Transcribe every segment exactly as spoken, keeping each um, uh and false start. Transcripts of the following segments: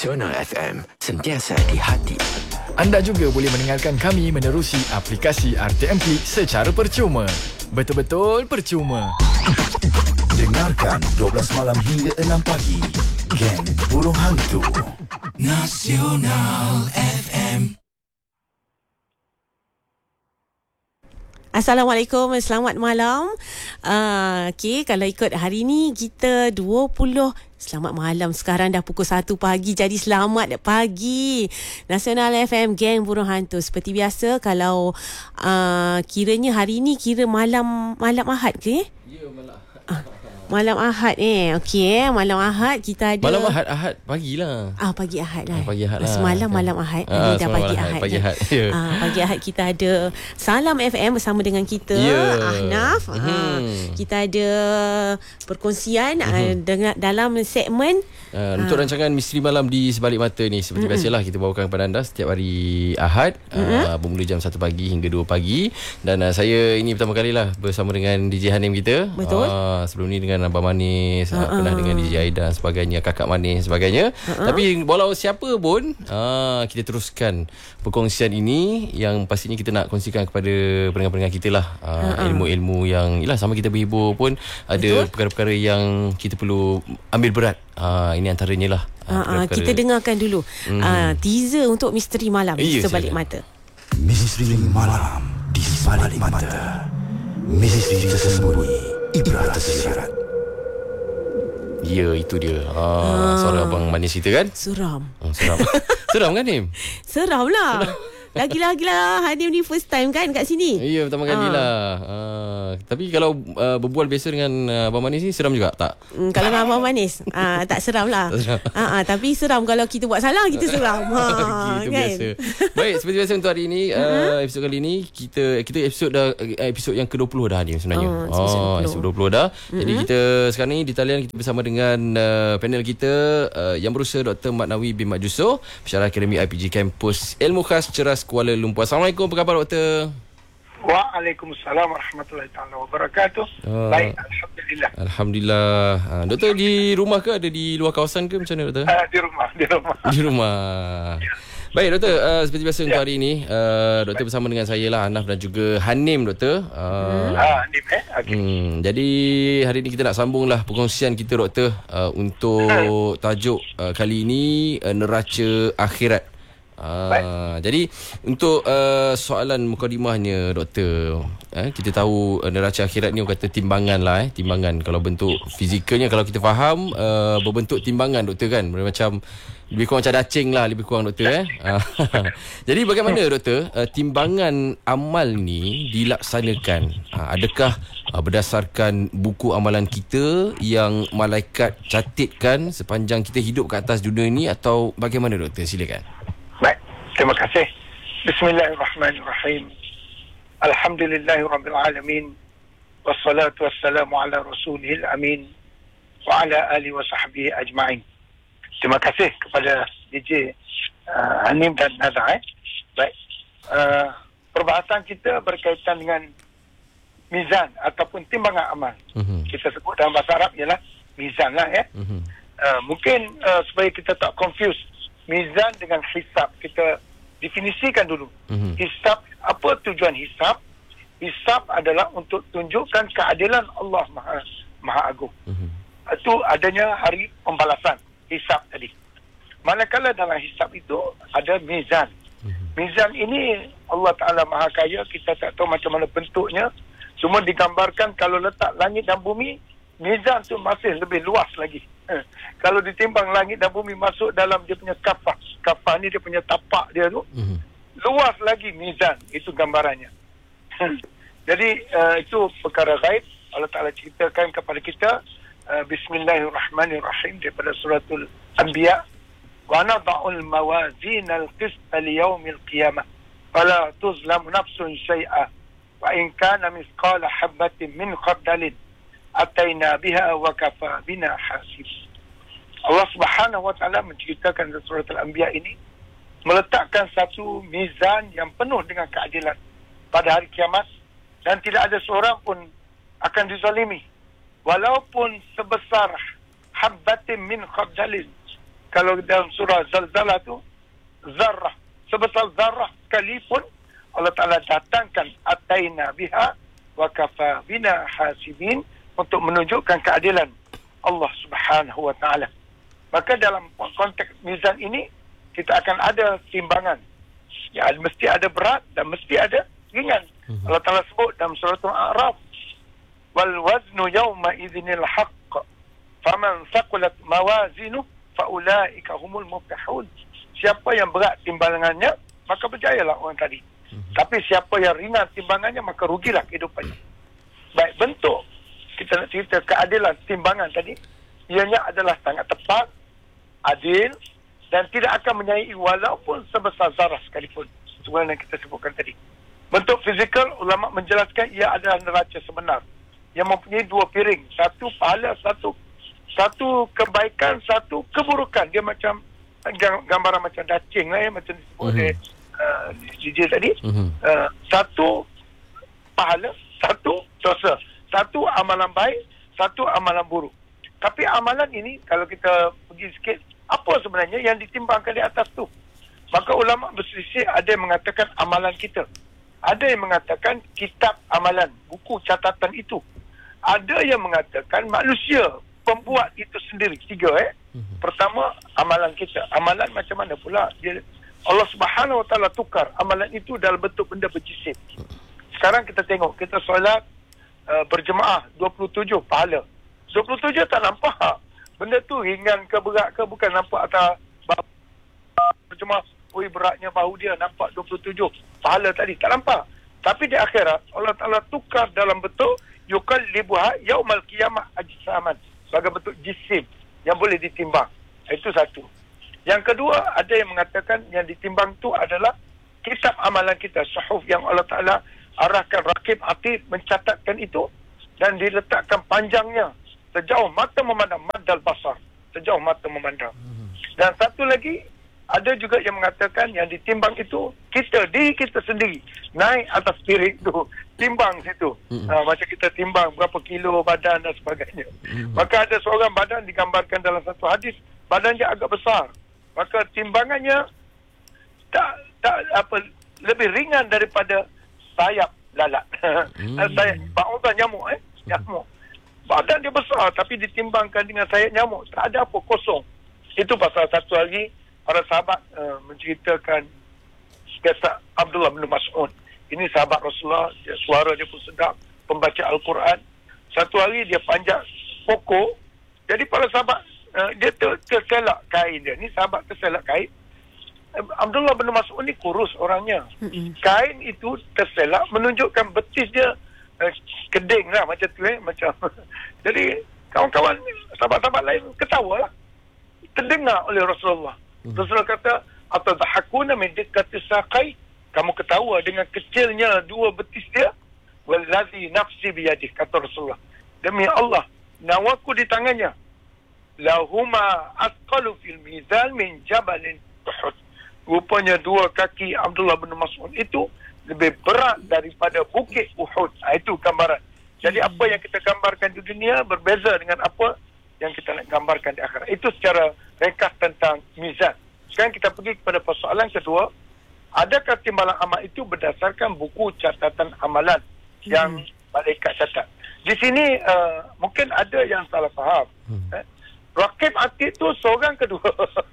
Nasional F M, sentiasa di hati. Anda juga boleh mendengarkan kami menerusi aplikasi R T M P secara percuma. Betul-betul percuma. Dengarkan dua belas malam hingga enam pagi. Geng Burung Hantu Nasional F M. Assalamualaikum, selamat malam. Uh, okay, kalau ikut hari ni kita dua puluh selamat malam. Sekarang dah pukul satu pagi. Jadi selamat pagi Nasional F M, Geng Burung Hantu. Seperti biasa, kalau uh, kiranya hari ni kira malam malam Ahad ke? Ya, malam uh, Malam Ahad eh. Okey, malam Ahad kita ada. Malam Ahad, Ahad pagilah. Ah, pagi Ahad lah. Ah, pagi Ahad lah. Semalam kan. malam Ahad. Ah, Ini dah pagi Ahad. Pagi kan? Ahad. Ya. Ah, pagi Ahad kita ada Salam F M bersama dengan kita, Ya. Ahnaf. Mhm. Ah, kita ada perkongsian Mhm. ah, dengan dalam segmen Uh, untuk rancangan Misteri Malam di Sebalik Mata ni, seperti mm-hmm. biasalah kita bawakan kepada anda setiap hari Ahad, mm-hmm. uh, bermula jam satu pagi hingga dua pagi. Dan uh, saya ini pertama kalilah bersama dengan D J Hanim kita. Betul. Uh, sebelum ni dengan Abang Manis, uh, uh, pernah dengan D J Aida dan sebagainya, Kakak Manis sebagainya. Uh-uh. Tapi walau siapa pun, uh, kita teruskan perkongsian ini yang pastinya kita nak kongsikan kepada pendengar-pendengar kita lah. Uh, uh-uh. Ilmu-ilmu yang yalah, sama kita berhibur pun ada Betul. perkara-perkara yang kita perlu ambil berat. Uh, ini antaranya lah. uh, uh, Kita dengarkan dulu hmm. uh, teaser untuk Misteri Malam di Iya, Sebalik saya. Mata. Misteri Malam di Sebalik Mata. Misteri tersembunyi, ibrat tersirat. Ya, itu dia. Ah, ah. Suara Abang Manis kita kan? Suram. Oh, seram. Seram kan, Nim? Seram lah. Lagi-lagi lah, Hanim ni first time kan kat sini. Ya, pertama kali Ah. lah. Ah, tapi kalau uh, berbual biasa dengan uh, Abang Manis ni, seram juga tak? Hmm, kalau dengan Abang Manis ah, tak seram lah. Tak seram. ah, ah, Tapi seram kalau kita buat salah, kita seram. ha, Itu kan? biasa. Baik, seperti biasa untuk hari ini, uh, episod kali ini kita kita episod dah uh, episod yang ke dua puluh dah ni sebenarnya. Oh, episod episod dua puluh dah. Mm-hmm. Jadi kita sekarang ni di talian kita bersama dengan uh, panel kita uh, yang berusaha Doktor Mat Nawi bin Mat Jusoh, pensyarah Akademi I P G Kampus Ilmu Khas Ceras Kuala Lumpur. Assalamualaikum, apa khabar Doktor? Waalaikumsalam warahmatullahi taala wabarakatuh. Uh, Baik, alhamdulillah. Alhamdulillah. Uh, doktor di rumah ke, ada di luar kawasan ke, macam mana Doktor? Uh, di rumah, di rumah. Di rumah. Baik Doktor, uh, seperti biasa ya. untuk hari ini uh, Doktor bersama dengan saya lah, Ahnaf dan juga Hanim Doktor. uh, Ah, ni eh. Okay. hmm, Jadi hari ini kita nak sambung lah perkongsian kita Doktor, uh, untuk tajuk uh, kali ini uh, neraca akhirat. Ah, jadi untuk uh, soalan mukadimahnya Doktor, eh, kita tahu uh, neraca akhirat ni orang kata timbangan lah, eh, timbangan. Kalau bentuk fizikalnya kalau kita faham, uh, berbentuk timbangan Doktor kan, macam lebih kurang macam dacing lah, lebih kurang Doktor eh. Jadi bagaimana Doktor uh, timbangan amal ni dilaksanakan? Uh, adakah uh, berdasarkan buku amalan kita yang malaikat catatkan sepanjang kita hidup ke atas dunia ni, atau bagaimana Doktor? Silakan. Baik, terima kasih. Bismillahirrahmanirrahim. Alhamdulillahirabbil alamin. Wassalatu wassalamu ala rasulihil amin wa ala alihi wa sahbihi ajma'in. Terima kasih kepada D J uh, Hanim dan Nada. Eh. Baik. Uh, perbahasan kita berkaitan dengan mizan ataupun timbangan amal. Uh-huh. Kita sebut dalam bahasa Arab ialah mizan lah ya. Uh-huh. Uh, mungkin uh, supaya kita tak confuse mizan dengan hisab, kita definisikan dulu. Mm-hmm. Hisab, apa tujuan hisab? Hisab adalah untuk tunjukkan keadilan Allah Maha, Maha Agung. Mm-hmm. Itu adanya hari pembalasan, hisab tadi. Manakala dalam hisab itu ada mizan. Mm-hmm. Mizan ini Allah Ta'ala Maha Kaya, kita tak tahu macam mana bentuknya. Cuma digambarkan kalau letak langit dan bumi, mizan tu masih lebih luas lagi. Eh, kalau ditimbang langit dan bumi masuk dalam dia punya kafah. Kafah ni dia punya tapak dia tu. Mm-hmm. Luas lagi mizan. Itu gambarannya. Jadi uh, itu perkara gaib. Allah Ta'ala ceritakan kepada kita. Uh, Bismillahirrahmanirrahim. Daripada suratul Anbiya. Wa nada'ul mawazin al-qis'a liyawmil qiyamah. Fala tuzlam nafsun syai'a. Wa in kana misqala habbatin min khardalin. Ataina biha wa kafa bina hasib. Allah Subhanahu wa taala menceritakan dalam surah Al-Anbiya ini meletakkan satu mizan yang penuh dengan keadilan pada hari kiamat, dan tidak ada seorang pun akan dizalimi walaupun sebesar habbatin min khardalin, kalau dalam surah Zalzalah tu, zarrah, sebesar zarrah sekalipun Allah Ta'ala datangkan ataina biha wa kafa bina hasibin untuk menunjukkan keadilan Allah Subhanahu wa Ta'ala. Maka dalam konteks mizan ini kita akan ada timbangan. Ya, mesti ada berat dan mesti ada ringan. Mm-hmm. Allah Ta'ala sebut dalam surah Al-A'raf, wal waznu yawma idzinil haqq faman thaqulat mawazinu faulaika humul muflihun. Siapa yang berat timbangannya, maka berjayalah orang tadi. Mm-hmm. Tapi siapa yang ringan timbangannya, maka rugilah kehidupannya. Baik, bentuk kita nak cerita keadilan timbangan tadi, ianya adalah sangat tepat, adil dan tidak akan menyai walaupun sebesar zarah sekalipun. Sebenarnya kita sebutkan tadi. Bentuk fizikal, ulama menjelaskan ia adalah neraca sebenar yang mempunyai dua piring, satu pahala, satu satu kebaikan, satu keburukan. Dia macam gambaran macam dacing lah ya, macam disebut oleh uh, D J tadi. Uh-huh. Uh, satu pahala, satu dosa, satu amalan baik, satu amalan buruk. Tapi amalan ini kalau kita pergi sikit, apa sebenarnya yang ditimbangkan di atas tu? Maka ulama berselisih, ada yang mengatakan amalan kita, ada yang mengatakan kitab amalan, buku catatan itu, ada yang mengatakan manusia pembuat itu sendiri. Tiga eh. Mm-hmm. Pertama, amalan kita. Amalan macam mana pula? Dia, Allah Subhanahu Wa Taala tukar amalan itu dalam bentuk benda berjisim. Sekarang kita tengok, kita solat uh, berjemaah dua puluh tujuh pahala. dua puluh tujuh tak nampak. Benda tu ringan ke berat ke, bukan nampak atas berjemaah. Ui, beratnya bahu dia, nampak dua puluh tujuh pahala tadi, tak nampak. Tapi di akhirat Allah Ta'ala tukar dalam bentuk yukallibuha yaumal qiyamah ajsaman, sebagai bentuk jisim yang boleh ditimbang. Itu satu. Yang kedua, ada yang mengatakan yang ditimbang tu adalah kitab amalan kita, suhuf yang Allah Ta'ala arahkan rakib atid mencatatkan itu dan diletakkan panjangnya sejauh mata memandang, madal basar, sejauh mata memandang. Dan satu lagi, ada juga yang mengatakan yang ditimbang itu kita, diri kita sendiri, naik atas piring tu, timbang situ. Mm-hmm. Ha, macam kita timbang berapa kilo badan dan sebagainya. Mm-hmm. Maka ada seorang badan digambarkan dalam satu hadis, badannya agak besar. Maka timbangannya tak tak apa lebih ringan daripada sayap lalat. Mm-hmm. sayap bautan nyamuk eh, nyamuk. Badan dia besar tapi ditimbangkan dengan sayap nyamuk, tak ada apa, kosong. Itu pasal satu hari para sahabat uh, menceritakan kisah Abdullah bin Mas'ud. Ini sahabat Rasulullah, dia, suara dia pun sedap, pembaca Al-Quran. Satu hari dia panjat pokok, jadi para sahabat uh, dia ter, terselak kain dia. Ni sahabat terselak kain. Uh, Abdullah bin Mas'ud ni kurus orangnya. Mm-hmm. Kain itu terselak menunjukkan betis dia uh, keding lah macam tu eh, macam. Jadi kawan-kawan sahabat-sahabat lain ketawa lah. Terdengar oleh Rasulullah. Rasulullah kata, atadhakuna min dikkati saqai, kamu ketawa dengan kecilnya dua betis dia. Wallazi nafsi biyadih, kata Rasulullah, demi Allah, nyawaku di tangannya, lahuma asqalu fil mizan min jabalin Uhud. Rupanya dua kaki Abdullah bin Mas'ud itu lebih berat daripada bukit Uhud. Itu gambaran. Jadi apa yang kita gambarkan di dunia berbeza dengan apa yang kita nak gambarkan di akhirat. Itu secara ringkas tentang mizan. Sekarang kita pergi kepada persoalan kedua. Adakah timbalan amal itu berdasarkan buku catatan amalan hmm. yang malaikat catat? Di sini uh, mungkin ada yang salah faham. Hmm. Eh? Rakib atid itu seorang kedua.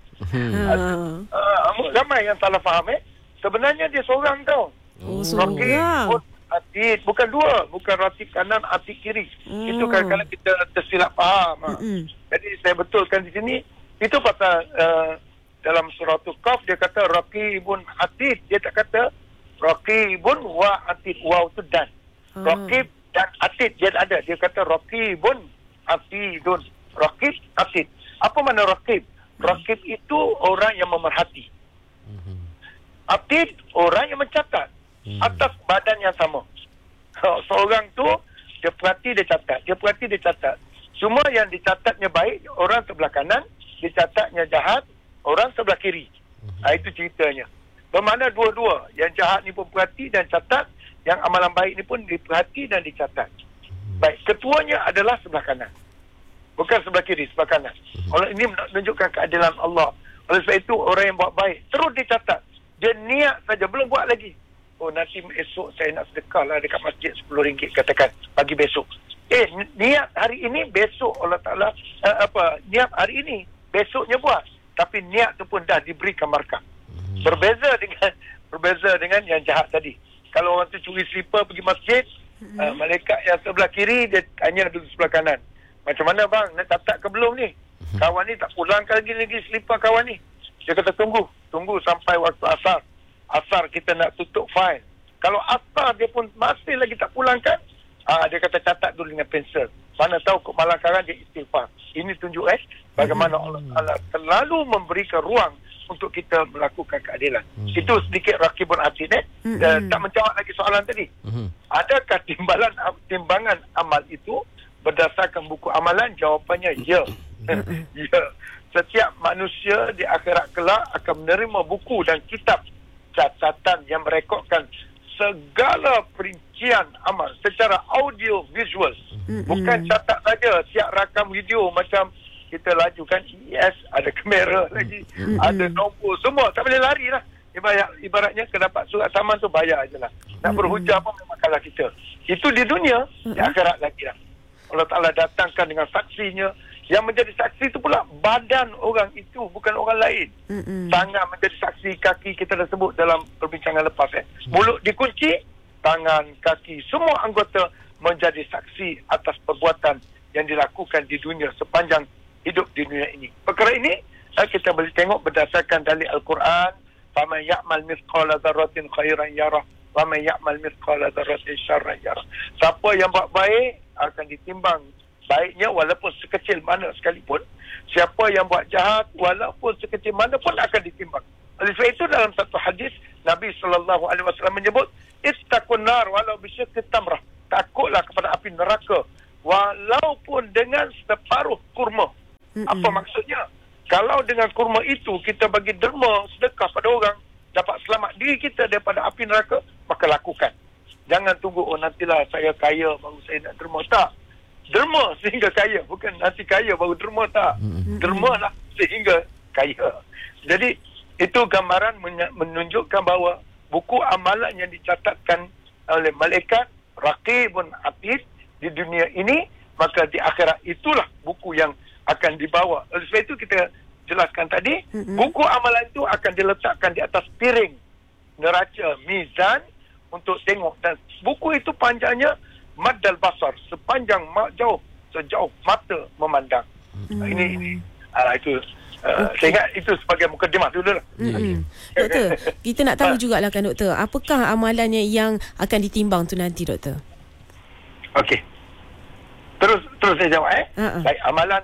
Hmm. uh, ramai yang salah faham. Eh? Sebenarnya dia seorang tau. Oh, Rakib atid, bukan dua, bukan ratib kanan, atid kiri. Hmm. Itu kadang-kadang kita tersilap faham. Hmm. Jadi saya betulkan di sini, itu pasal uh, dalam surah Al-Qaf dia kata raqibun atid, dia tak kata raqibun wa atid, wa itu dan. Hmm. Raqib dan atid dia tak ada, dia kata raqibun atidun. Raqib atid. Apa makna raqib? Raqib itu orang yang memerhati. Hmm. Atid orang yang mencatat. Hmm. Atas badan yang sama. Seorang tu dia perhati, dia catat, dia perhati, dia catat. Cuma yang dicatatnya baik, orang sebelah kanan, dicatatnya jahat, orang sebelah kiri. Hmm. Ha, itu ceritanya. Bermakna dua-dua, yang jahat ni pun perhati dan catat, yang amalan baik ni pun diperhati dan dicatat. Hmm. Baik, ketuanya adalah sebelah kanan. Bukan sebelah kiri, sebelah kanan. Oleh ini menunjukkan keadilan Allah. Oleh sebab itu orang yang buat baik terus dicatat. Dia niat saja, belum buat lagi. Oh, nanti esok saya nak sedekah lah dekat masjid sepuluh ringgit, katakan pagi besok. Eh, niat hari ini, besok Allah Ta'ala uh, apa niat hari ini, besoknya buat. Tapi niat tu pun dah diberikan markah. Berbeza dengan berbeza dengan yang jahat tadi. Kalau orang tu curi slipper pergi masjid, hmm. uh, malaikat yang sebelah kiri dia hanya duduk sebelah kanan. Macam mana bang, nak catat ke belum ni? Kawan ni tak pulangkan lagi lagi slipper kawan ni. Dia kata tunggu, tunggu sampai waktu asar. Asar kita nak tutup file. Kalau asar dia pun masih lagi tak pulangkan, ah, dia kata catat dulu dengan pensel. Mana tahu kemalangkaran dia istighfar. Ini tunjuk eh bagaimana Allah Taala terlalu memberikan ruang untuk kita melakukan keadilan. Mm-hmm. Itu sedikit rakibun atid eh. Mm-hmm. Dan tak menjawab lagi soalan tadi. Mm-hmm. Adakah timbalan timbangan amal itu berdasarkan buku amalan? Jawapannya ya. Ya. Setiap manusia di akhirat kelak akan menerima buku dan kitab catatan yang merekodkan segala perincian amal secara audio visual. Mm-hmm. Bukan catat saja, siap rakam video macam kita laju kan, yes, ada kamera lagi, mm-hmm. ada nombor, semua tak boleh lari lah. Ibarat, ibaratnya kena dapat surat saman tu bayar je lah. Nak mm-hmm. berhujah pun memang kalah kita. Itu di dunia, mm-hmm. di akhirat lagi lah. Allah Ta'ala datangkan dengan saksinya. Yang menjadi saksi itu pula badan orang itu, bukan orang lain. Mm-hmm. Tangan menjadi saksi, kaki kita dah sebut dalam perbincangan lepas. Eh. Mulut dikunci, tangan, kaki, semua anggota menjadi saksi atas perbuatan yang dilakukan di dunia sepanjang hidup di dunia ini. Perkara ini eh, kita boleh tengok berdasarkan dalil Al-Quran. Faman ya'mal mithqala dzarratin khairan yarah, wa man ya'mal mithqala dzarratin syarran yarah. Siapa yang buat baik akan ditimbang baiknya walaupun sekecil mana sekalipun. Siapa yang buat jahat walaupun sekecil mana pun akan ditimbang. Oleh sebab itu dalam satu hadis Nabi sallallahu alaihi wasallam menyebut ittaqun nar walau bisyaqi tamrah. Takutlah kepada api neraka walaupun dengan separuh kurma. Mm-mm. Apa maksudnya? Kalau dengan kurma itu kita bagi derma sedekah pada orang, dapat selamat diri kita daripada api neraka, maka lakukan. Jangan tunggu oh nantilah saya kaya baru saya nak derma. Tak. Derma sehingga kaya, bukan nanti kaya baru derma, tak. Mm-hmm. Derma lah sehingga kaya. Jadi itu gambaran menunjukkan bahawa buku amalan yang dicatatkan oleh malaikat Raqibun Atid di dunia ini, maka di akhirat itulah buku yang akan dibawa. Oleh sebab itu kita jelaskan tadi, mm-hmm. buku amalan itu akan diletakkan di atas piring neraca mizan untuk tengok, dan buku itu panjangnya maddal basar, sepanjang jauh, sejauh mata memandang. Hmm. Ini, ini uh, itu uh, okay. Saya ingat itu sebagai mukadimah dulu lah. Hmm. Doktor, kita nak tahu jugalah kan doktor, apakah amalannya yang akan ditimbang tu nanti doktor? Okey. Terus terus saya jawab eh. Uh-uh. Baik, amalan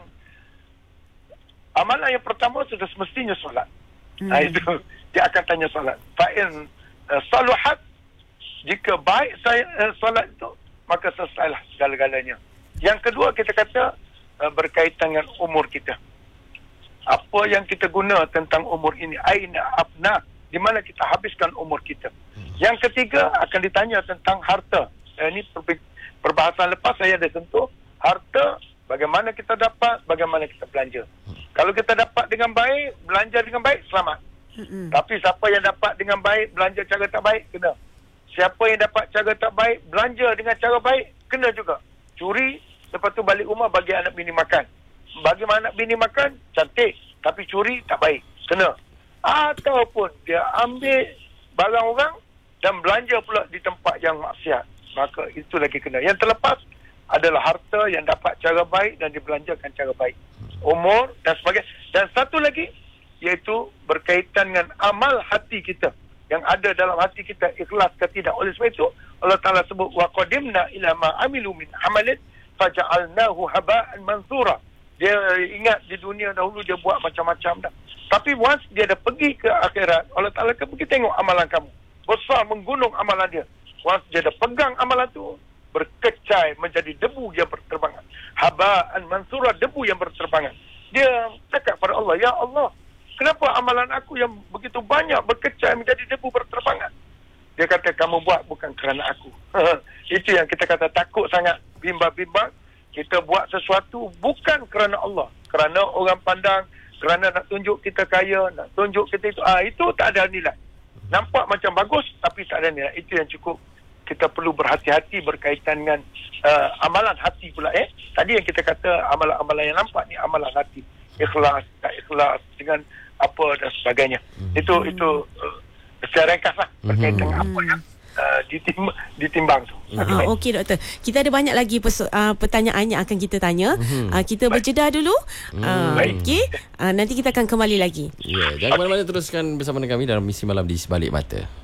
amalan yang pertama sudah semestinya solat. Hmm. Nah, itu dia akan tanya solat. Fa'in uh, saluhat, jika baik saya uh, solat itu, maka selesailah segala-galanya. Yang kedua kita kata uh, berkaitan dengan umur kita. Apa yang kita guna tentang umur ini? Aina abna, di mana kita habiskan umur kita. Yang ketiga akan ditanya tentang harta. Uh, ini perbahasan lepas saya ada sentuh. Harta, bagaimana kita dapat, bagaimana kita belanja. Kalau kita dapat dengan baik, belanja dengan baik, selamat. Mm-hmm. Tapi siapa yang dapat dengan baik, belanja cara tak baik, kena. Siapa yang dapat cara tak baik, belanja dengan cara baik, kena juga. Curi, lepas tu balik rumah bagi anak bini makan. Bagi anak bini makan, cantik. Tapi curi, tak baik. Kena. Ataupun dia ambil barang orang dan belanja pula di tempat yang maksiat. Maka itu lagi kena. Yang terlepas adalah harta yang dapat cara baik dan dibelanjakan cara baik. Umur dan sebagainya. Dan satu lagi, iaitu berkaitan dengan amal hati kita. Yang ada dalam hati kita, ikhlas ke tidak. Oleh sebab itu Allah Ta'ala sebut wa qadimna ila ma amilu min amalin faja'alnahu haba'an mansura. Dia ingat di dunia dahulu dia buat macam-macam dah. Tapi once dia dah pergi ke akhirat, Allah Ta'ala akan pergi tengok amalan kamu. Besar menggunung amalan dia. Once dia dah pegang amalan tu, berkecai menjadi debu yang berterbangan. Haba'an mansura, debu yang berterbangan. Dia cakap pada Allah, ya Allah, kenapa amalan aku yang begitu banyak berkecai menjadi debu berterbangan? Dia kata, kamu buat bukan kerana aku. Itu yang kita kata takut sangat, bimbang-bimbang. kita buat sesuatu bukan kerana Allah, kerana orang pandang, kerana nak tunjuk kita kaya, nak tunjuk kita itu, ah itu tak ada nilai. Nampak macam bagus tapi tak ada nilai. Itu yang cukup kita perlu berhati-hati berkaitan dengan uh, amalan hati pula. Eh tadi yang kita kata amalan-amalan yang nampak ni amalan hati, ikhlas, tak ikhlas, dengan apa dan sebagainya. Mm-hmm. Itu itu uh, secara ringkaslah berkaitan mm-hmm. dengan apa yang uh, ditim- ditimbang tu. Mm-hmm. Uh, Okey doktor, kita ada banyak lagi perso- uh, pertanyaan yang akan kita tanya. Mm-hmm. Uh, kita Baik. berjeda dulu. Uh, Okey, uh, nanti kita akan kembali lagi. Ya, yeah, jangan okay. mana-mana, teruskan bersama dengan kami dalam Misi Malam di Sebalik Mata.